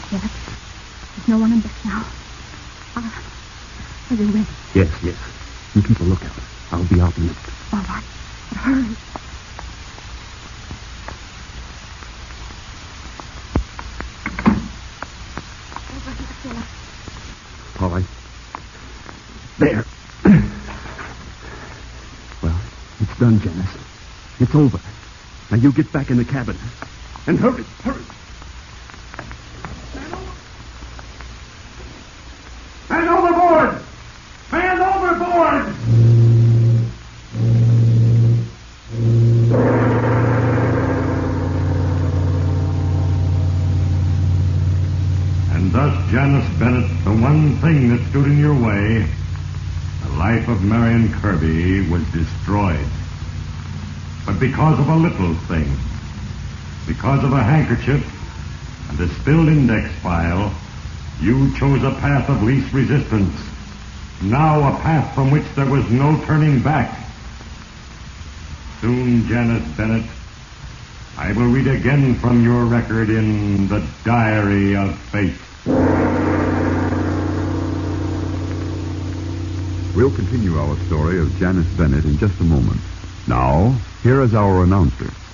Yes. There's no one in this now. Are you ready? Yes. You keep a lookout. I'll be out in it. All right. But hurry. Over here, Philip. All right. There. Well, it's done, Janice. It's over. Now you get back in the cabin. And hurry. Man overboard! Man overboard! And thus, Janice Bennett, the one thing that stood in your way, the life of Marion Kirby, was destroyed. But because of a little thing, because of a handkerchief and a spilled index file, you chose a path of least resistance. Now a path from which there was no turning back. Soon, Janice Bennett, I will read again from your record in the Diary of Fate. We'll continue our story of Janice Bennett in just a moment. Now, here is our announcer.